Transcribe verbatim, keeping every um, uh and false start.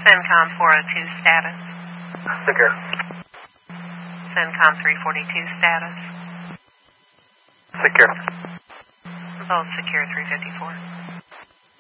CENTCOM four oh two status. Secure. CENTCOM three forty-two status. Secure. Both secure three fifty-four.